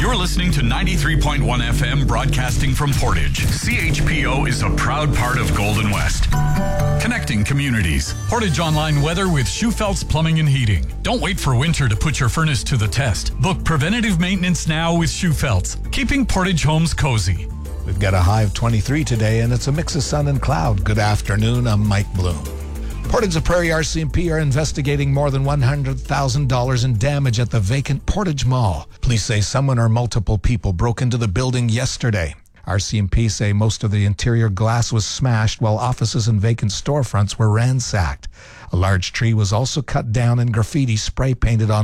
You're listening to 93.1 FM broadcasting from Portage. CHPO is a proud part of Golden West. Connecting communities. Portage Online weather with Schufelt's Plumbing and Heating. Don't wait for winter to put your furnace to the test. Book preventative maintenance now with Schufelt's, keeping Portage homes cozy. We've got a high of 23 today, and it's a mix of sun and cloud. Good afternoon, I'm Mike Bloom. Portage Prairie RCMP are investigating more than $100,000 in damage at the vacant Portage Mall. Police say someone or multiple people broke into the building yesterday. RCMP say most of the interior glass was smashed while offices and vacant storefronts were ransacked. A large tree was also cut down and graffiti spray painted on